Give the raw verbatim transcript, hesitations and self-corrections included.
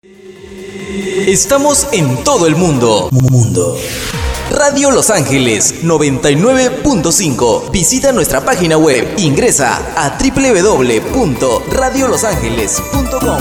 Estamos en todo el mundo. Mundo. Radio Los Ángeles noventa y nueve punto cinco. Visita nuestra página web. Ingresa a doble u doble u doble u punto radio los ángeles punto com.